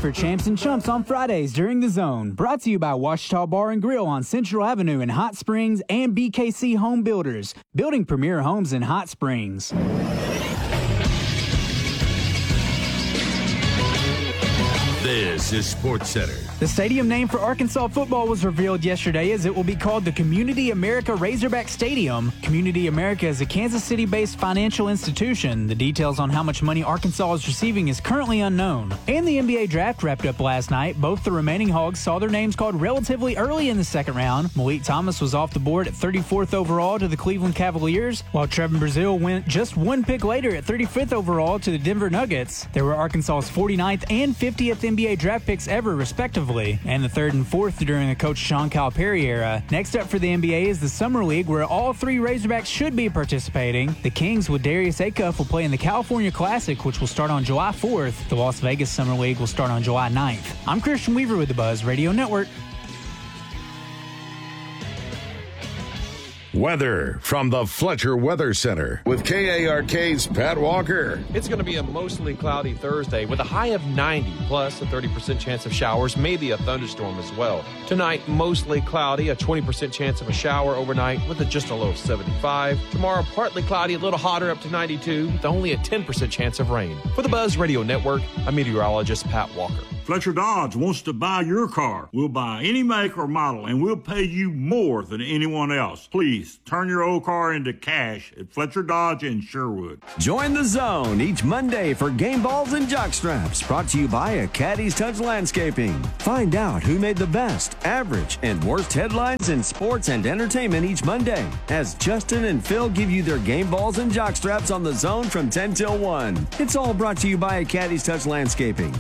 for Champs and Chumps on Fridays during The Zone. Brought to you by Ouachita Bar and Grill on Central Avenue in Hot Springs and BKC Home Builders, building premier homes in Hot Springs. This is SportsCenter. The stadium name for Arkansas football was revealed yesterday as it will be called the Community America Razorback Stadium. Community America is a Kansas City-based financial institution. The details on how much money Arkansas is receiving is currently unknown. And the NBA draft wrapped up last night. Both the remaining Hogs saw their names called relatively early in the second round. Malik Thomas was off the board at 34th overall to the Cleveland Cavaliers, while Trevin Brazile went just one pick later at 35th overall to the Denver Nuggets. There were Arkansas's 49th and 50th NBA draft picks ever, respectively, and the third and fourth during the Coach Sean Calipari era. Next up for the NBA is the Summer League, where all three Razorbacks should be participating. The Kings with Darius Acuff will play in the California Classic, which will start on July 4th. The Las Vegas Summer League will start on July 9th. I'm Christian Weaver with the Buzz Radio Network. Weather from the Fletcher Weather Center with KARK's Pat Walker. It's going to be a mostly cloudy Thursday with a high of 90, plus a 30% chance of showers, maybe a thunderstorm as well. Tonight, mostly cloudy, a 20% chance of a shower overnight with just a low of 75. Tomorrow, partly cloudy, a little hotter, up to 92, with only a 10% chance of rain. For the Buzz Radio Network, I'm meteorologist Pat Walker. Fletcher Dodge wants to buy your car. We'll buy any make or model, and we'll pay you more than anyone else. Please turn your old car into cash at Fletcher Dodge in Sherwood. Join the Zone each Monday for game balls and jock straps, brought to you by a Caddy's Touch Landscaping. Find out who made the best, average, and worst headlines in sports and entertainment each Monday, as Justin and Phil give you their game balls and jock straps on the Zone from 10 till 1. It's all brought to you by a Caddy's Touch Landscaping.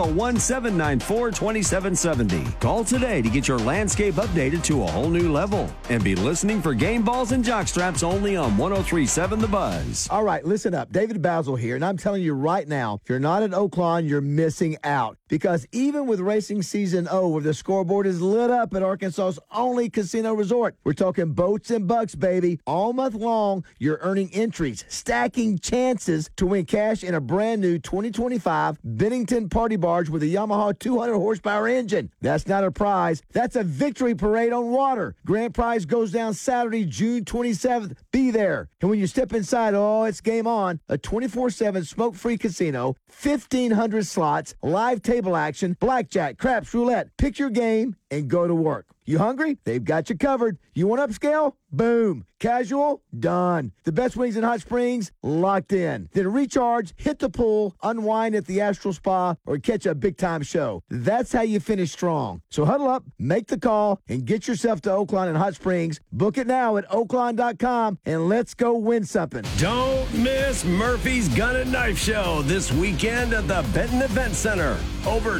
501-794-2770. Call today to get your landscape updated to a whole new level. And be listening for game balls and jock straps only on 103.7 The Buzz. All right, listen up. David Basil here, and I'm telling you right now, if you're not at Oaklawn, you're missing out. Because even with racing season over, the scoreboard is lit up at Arkansas's only casino resort. We're talking boats and bucks, baby. All month long, you're earning entries, stacking chances to win cash in a brand new 2025 Bennington Party Barge with a Yamaha 200 horsepower engine. That's not a prize. That's a victory parade on water. Grand prize goes down Saturday, June 27th. Be there. And when you step inside, oh, it's game on. A 24/7 smoke-free casino, 1,500 slots, live table action, blackjack, craps, roulette. Pick your game and go to work. You hungry? They've got you covered. You want upscale? Boom. Casual? Done. The best wings in Hot Springs? Locked in. Then recharge, hit the pool, unwind at the Astral Spa, or catch a big-time show. That's how you finish strong. So huddle up, make the call, and get yourself to Oaklawn and Hot Springs. Book it now at oaklawn.com, and let's go win something. Don't miss Murphy's Gun and Knife Show this weekend at the Benton Event Center. Over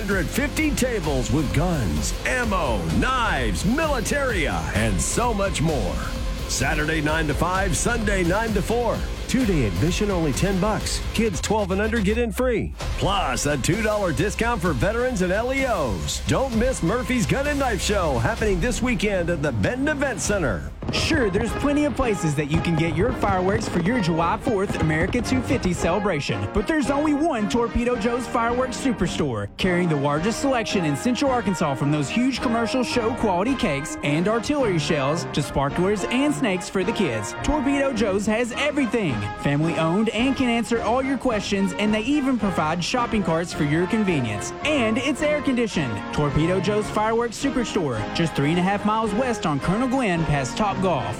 250 tables with guns, ammo, knives, militaria, and so much more. Saturday 9 to 5, Sunday 9 to 4. 2-day admission only $10. Kids 12 and under get in free. Plus a $2 discount for veterans and LEOs. Don't miss Murphy's Gun and Knife Show happening this weekend at the Benton Event Center. Sure, there's plenty of places that you can get your fireworks for your July 4th America 250 celebration. But there's only one Torpedo Joe's Fireworks Superstore, carrying the largest selection in Central Arkansas, from those huge commercial show quality cakes and artillery shells to sparklers and snakes for the kids. Torpedo Joe's has everything. Family owned and can answer all your questions, and they even provide shopping carts for your convenience. And it's air conditioned. Torpedo Joe's Fireworks Superstore, just 3.5 miles west on Colonel Glenn past Top Golf.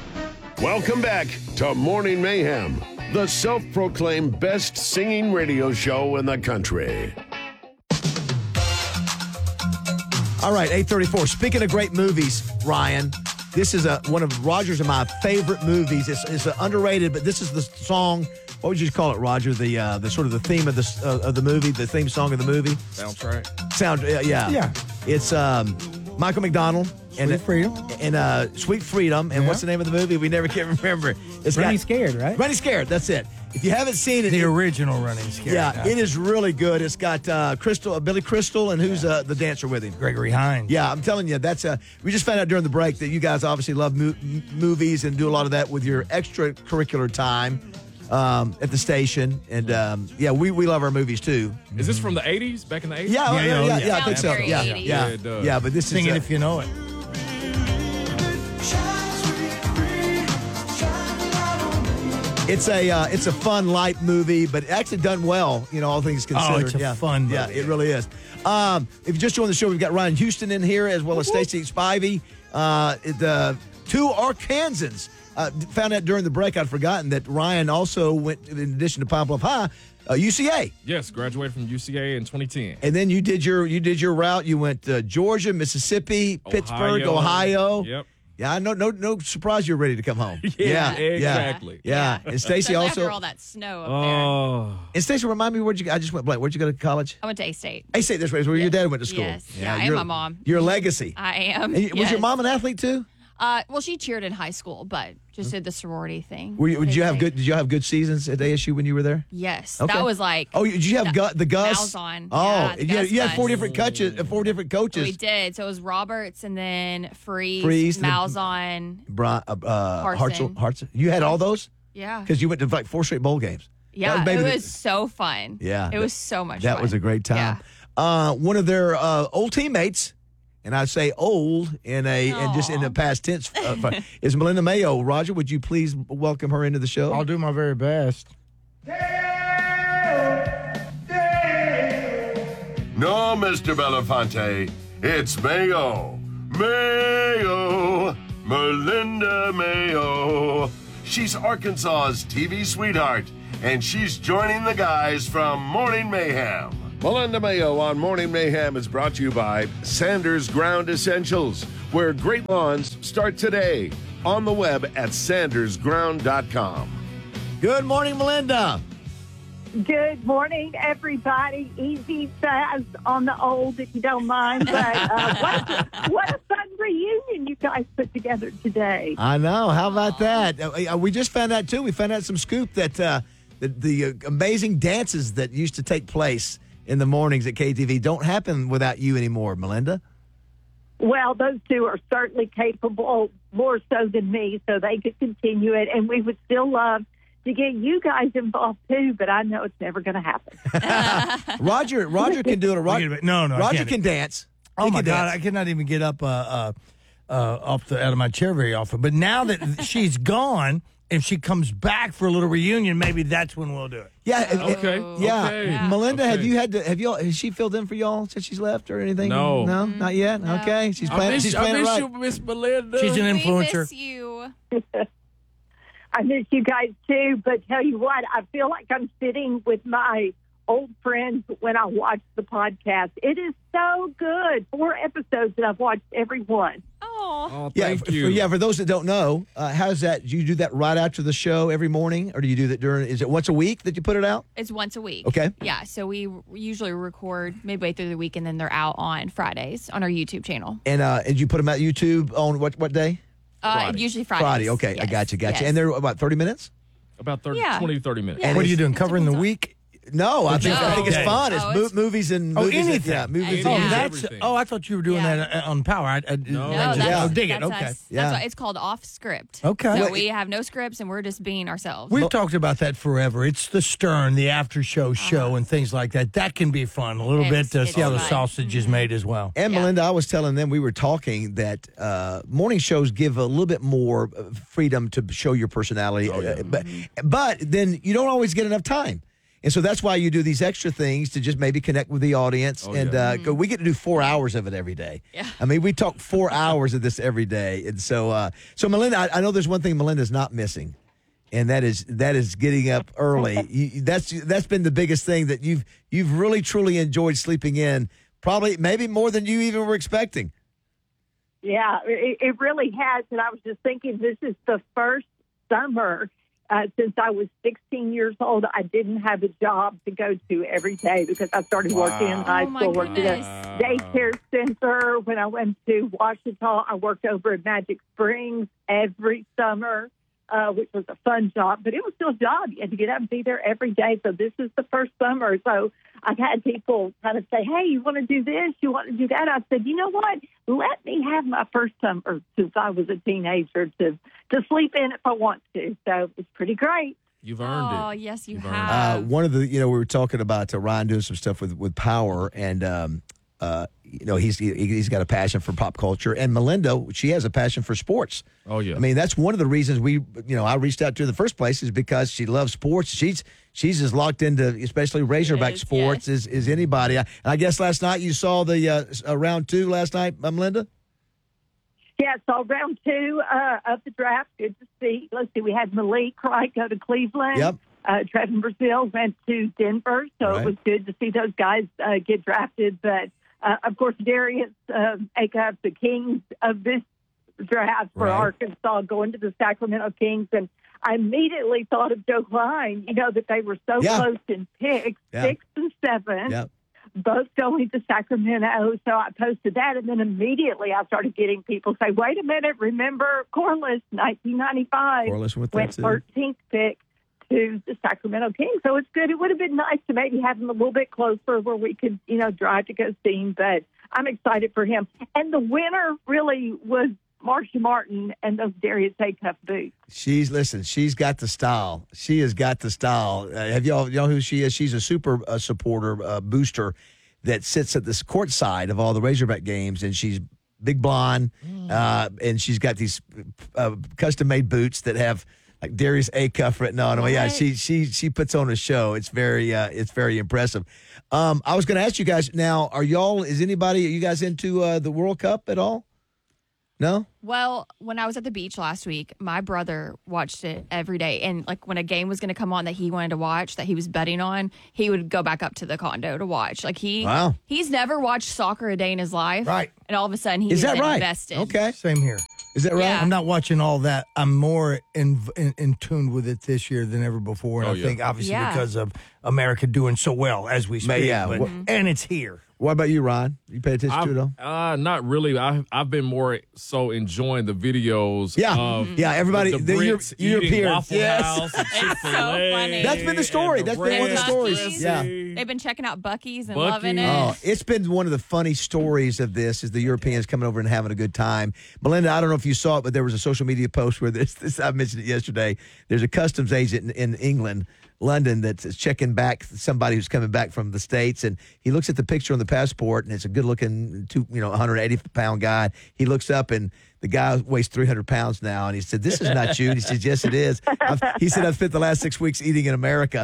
Welcome back to Morning Mayhem, the self-proclaimed best singing radio show in the country. All right, 8:34. Speaking of great movies, Ryan, this is one of Roger's and my favorite movies. It's underrated, but this is the song. What would you call it, Roger? The sort of the theme of the movie, the theme song of the movie. Sounds right. Yeah. It's Michael McDonald and Sweet Freedom. And Sweet Freedom. And what's the name of the movie? We never can remember. It's Running Scared, right? Running Scared. That's it. If you haven't seen it, The original Running Scared. Yeah, it is really good. It's got Billy Crystal, and who's the dancer with him? Gregory Hines. Yeah, I'm telling you, that's we just found out during the break that you guys obviously love movies and do a lot of that with your extracurricular time. at the station. And, we love our movies, too. Is this from the 80s, back in the 80s? Yeah, I think so. Sounds very Yeah, 80s. yeah, Yeah, it does. yeah. But this Sing is it if you know it. it's a fun, light movie, but actually done well. All things considered. it's a fun movie. Yeah, it really is. If you just joined the show, we've got Ryan Houston in here as well as Stacey Spivey. The two Arkansans. Found out during the break, I'd forgotten that Ryan also went, in addition to Pine Bluff High, UCA. Yes, graduated from UCA in 2010. And then you did your route. You went Georgia, Mississippi, Pittsburgh, Ohio. Yep. Yeah, no surprise you're ready to come home. Yeah, exactly. Yeah. And Stacey So also. after all that snow up Oh. And Stacey, remind me, I just went blank. Where'd you go to college? there. I went to A-State. A-State, that's right. Where your dad went to school. Yes. Yeah, and my mom. Your legacy. I am. And was your mom an athlete too? Well, she cheered in high school, but just did the sorority thing. Did you have good seasons at ASU when you were there? Yes. Okay. That was like. Oh, did you have the Gus? Malzahn. Oh, Yeah, you had four Gus. different coaches. We did. So it was Roberts and then Freeze, Freeze, Malzahn. Hartson. You had all those? Yeah. Because you went to like 4 straight bowl games. Yeah. That maybe It was so fun. Yeah. It was so much fun. That was a great time. Yeah. One of their old teammates, and I say old and just in the past tense, is Melinda Mayo. Roger, would you please welcome her into the show? I'll do my very best. No, Mr. Belafonte, it's Mayo. Mayo. Melinda Mayo. She's Arkansas's TV sweetheart, and she's joining the guys from Morning Mayhem. Melinda Mayo on Morning Mayhem is brought to you by Sanders Ground Essentials, where great lawns start today. On the web at sandersground.com. Good morning, Melinda. Good morning, everybody. Easy, fast on the old, if you don't mind. But what a fun reunion you guys put together today. I know. How about that? We just found out, too. We found out some scoop that the amazing dances that used to take place in the mornings at KTV don't happen without you anymore, Melinda. Well, those two are certainly capable, more so than me, so they could continue it. And we would still love to get you guys involved, too, but I know it's never going to happen. Roger can do it. No, Roger can dance. Oh, He my can God. dance. I cannot even get up out of my chair very often. But now that she's gone, if she comes back for a little reunion, maybe that's when we'll do it. Yeah. Okay. Yeah. Okay. Melinda, Okay. has she filled in for y'all since she's left or anything? No. No, not yet. No. Okay. She's I playing miss it right. you, Miss Melinda. She's an We influencer. miss you. I miss you guys, too, but tell you what, I feel like I'm sitting with my old friends when I watch the podcast. It is so good. 4 episodes that I've watched every one. Oh. Oh, Yeah, thank you. for those that don't know, how's that? Do you do that right after the show every morning, or do you do that is it once a week that you put it out? It's once a week. Okay. Yeah, so we usually record midway through the week, and then they're out on Fridays on our YouTube channel. And you put them out YouTube on what day? Usually Fridays. Friday. Okay, I Yes. got you. Yes. And they're about 30 minutes? About 30, Yeah. 20 to 30 minutes. Yeah. What are you doing? Covering the week? No, I think it's No. fun. It's Oh, it's- movies and Oh, movies. anything. Yeah, movies. Oh, Oh, and Yeah. that's. Everything. Oh, I thought you were doing Yeah. that on Power. No, No, I'll dig it. that's Okay. us. Yeah. That's why it's called off script. Okay. So Wait. we have no scripts, and we're just being ourselves. We've talked about that forever. It's the Stern, the after show and things like that. That can be fun a little bit to It's see how the fun. sausage is made as well. And Yeah. Melinda, I was telling them, we were talking that morning shows give a little bit more freedom to show your personality. But then you don't always get enough time. And so that's why you do these extra things to just maybe connect with the audience. We get to do 4 hours of it every day. Yeah. I mean, we talk 4 hours of this every day. And so Melinda, I know there's one thing Melinda's not missing. And that is getting up early. That's been the biggest thing that you've really truly enjoyed sleeping in. Probably maybe more than you even were expecting. Yeah, it really has. And I was just thinking, this is the first summer since I was 16 years old, I didn't have a job to go to every day because I started working in high Oh, my school, worked at goodness. a daycare center. When I went to Washita, I worked over at Magic Springs every summer, which was a fun job, but it was still a job. You had to get up and be there every day. So this is the first summer. So I've had people kind of say, hey, you want to do this? You want to do that? I said, you know what? Let me have my first summer since I was a teenager to sleep in if I want to. So it's pretty great. You've earned it. Oh, yes, you You've earned have. One of the, we were talking about Ryan doing some stuff with Power, and he's got a passion for pop culture, and Melinda, she has a passion for sports. Oh yeah. I mean, that's one of the reasons I reached out to her in the first place, is because she loves sports. She's as locked into, especially Razorback sports, as anybody. And I guess last night you saw the round 2 last night, Melinda? Yeah, so round 2 of the draft. Good to see. Let's see, we had Malik Wright go to Cleveland. Yep. Trevin Brazile went to Denver, so It was good to see those guys get drafted. But, of course, Darius Acuff, the Kings of this draft for Arkansas, going to the Sacramento Kings. And I immediately thought of Joe Klein, that they were so close in picks, 6 and 7. Both going to Sacramento. So I posted that, and then immediately I started getting people say, wait a minute, remember Corliss, 1995, Corliss went 13th pick to the Sacramento Kings. So it's good. It would have been nice to maybe have him a little bit closer where we could, drive to go see him, but I'm excited for him. And the winner really was Marsha Martin and those Darius Acuff boots. She's got the style. She has got the style. Have y'all know who she is? She's a super supporter, booster that sits at this court side of all the Razorback games, and she's big blonde, and she's got these custom-made boots that have like Darius Acuff written on them. Yeah, she puts on a show. It's very impressive. I was going to ask you guys now, are you guys into the World Cup at all? No? Well, when I was at the beach last week, my brother watched it every day. And like when a game was going to come on that he wanted to watch, that he was betting on, he would go back up to the condo to watch. Like he's never watched soccer a day in his life. Right. And all of a sudden he's invested. Okay. Same here. Is that right? Yeah. I'm not watching all that. I'm more in tune with it this year than ever before. And I think obviously because of America doing so well as we speak. And it's here. What about you, Ron? You pay attention to it all? Not really. I've been more so enjoying the videos. Of everybody, the Brits your eating peers. Waffle House and Chick-fil-A. It's so funny. That's been the story. That's been one of the stories. Yeah. They've been checking out Buc-ee's and loving it. Oh, it's been one of the funny stories of this is the Europeans coming over and having a good time. Melinda, I don't know if you saw it, but there was a social media post where this I mentioned it yesterday. There's a customs agent in England, London, that's checking back somebody who's coming back from the States, and he looks at the picture on the passport, and it's a good-looking, 180-pound guy. He looks up, and the guy weighs 300 pounds now, and he said, "This is not you." And he said, "Yes, it is." He said, "I've spent the last 6 weeks eating in America."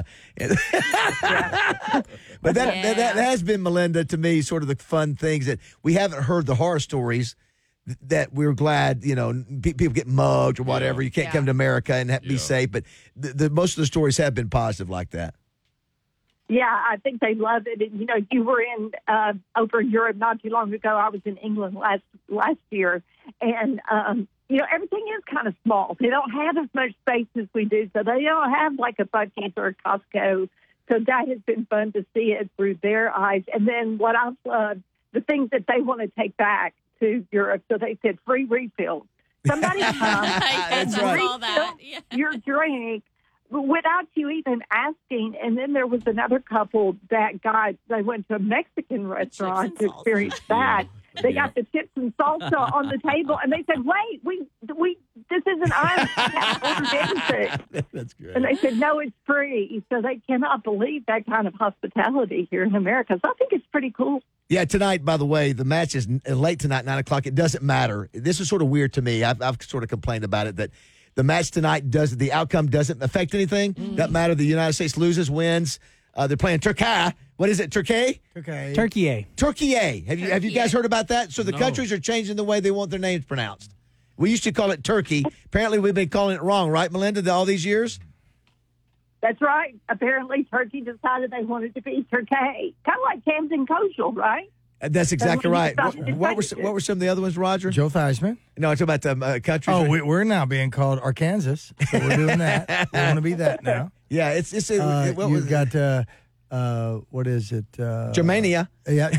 But that has been, Melinda, to me, sort of the fun things that we haven't heard the horror stories that we're glad, people get mugged or whatever. You can't come to America and be safe. But the most of the stories have been positive like that. Yeah, I think they love it. And, you were in over in Europe not too long ago. I was in England last year. And, everything is kind of small. They don't have as much space as we do. So they don't have like a Buc-ee's or a Costco. So that has been fun to see it through their eyes. And then what I've loved, the things that they want to take back to Europe. So they said free refills. Somebody come and refill your drink without you even asking. And then there was another couple they went to a Mexican restaurant to experience that. They got the chips and salsa on the table, and they said, "Wait, we this isn't ours. We haven't ordered anything." That's great. And they said, "No, it's free." So they cannot believe that kind of hospitality here in America. So I think it's pretty cool. Yeah, tonight, by the way, the match is late tonight, 9 o'clock. It doesn't matter. This is sort of weird to me. I've sort of complained about it, that the match tonight the outcome doesn't affect anything. Doesn't matter. The United States loses, wins. They're playing Turkey. What is it? Turkey? Turkey. Have you guys heard about that? So the countries are changing the way they want their names pronounced. We used to call it Turkey. Apparently, we've been calling it wrong, right, Melinda, all these years? That's right. Apparently, Turkey decided they wanted to be Turkey. Kind of like Camden Kosher, right? That's exactly right. What were some of the other ones, Roger? Joe Theismann. No, I'm talking about the countries. Oh, we're now being called Arkansas, so we're doing that. We want to be that now. Yeah, it's you've got what is it? Germania. Yeah.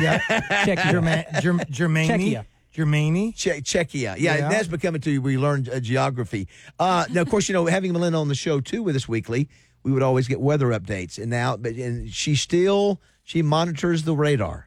Germany. Germany. Czechia. Yeah, that's becoming to we learned geography. Now, of course, having Melinda on the show, too, with us weekly, we would always get weather updates. And now, she monitors the radar.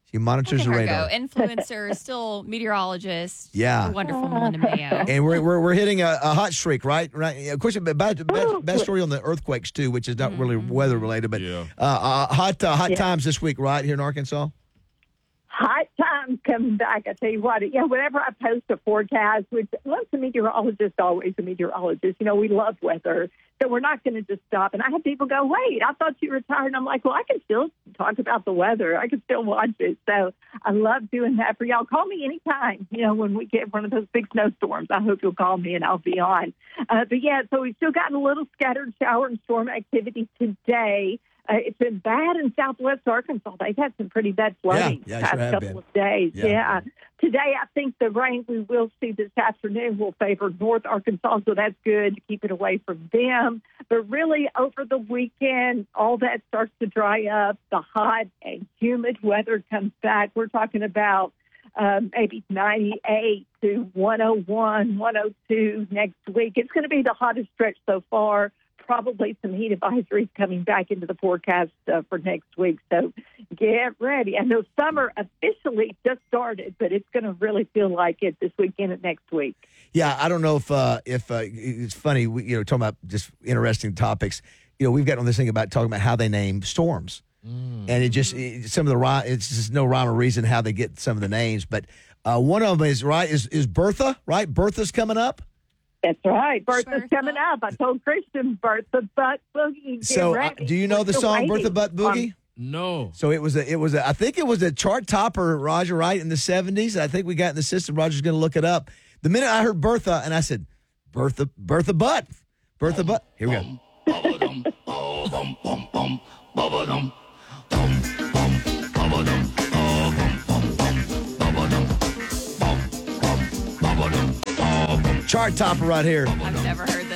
She monitors the radar. Influencer, still meteorologist. Yeah. Wonderful Melinda Mayo. And we're hitting a hot streak, right? Of course, bad story on the earthquakes, too, which is not really weather-related. But hot times this week, right, here in Arkansas? Hot times coming back. I tell you what, whenever I post a forecast, which once a meteorologist, always a meteorologist, we love weather, so we're not going to just stop. And I have people go, wait, I thought you retired. And I'm like, well, I can still talk about the weather. I can still watch it. So I love doing that for y'all. Call me anytime, when we get one of those big snowstorms. I hope you'll call me and I'll be on. But yeah, so we've still gotten a little scattered shower and storm activity today. It's been bad in southwest Arkansas. They've had some pretty bad flooding the past couple of days. Yeah. Today, I think the rain we will see this afternoon will favor North Arkansas, so that's good to keep it away from them. But really, over the weekend, all that starts to dry up. The hot and humid weather comes back. We're talking about maybe 98 to 101, 102 next week. It's going to be the hottest stretch so far. Probably some heat advisories coming back into the forecast for next week. So get ready. I know summer officially just started, but it's going to really feel like it this weekend and next week. Yeah, I don't know if it's funny. Talking about just interesting topics. We've got on this thing about talking about how they name storms, and it's just no rhyme or reason how they get some of the names. But one of them is Bertha, right? Bertha's coming up. That's right. Bertha's coming up. I told Christian Bertha Butt Boogie. So, do you know the song Bertha Butt Boogie? No. So it was I think it was a chart topper, Roger, right, in the 70s. I think we got in the system. Roger's going to look it up. The minute I heard Bertha, and I said, Bertha Butt. Bertha Butt. Here we go. Chart topper right here. I've never heard this.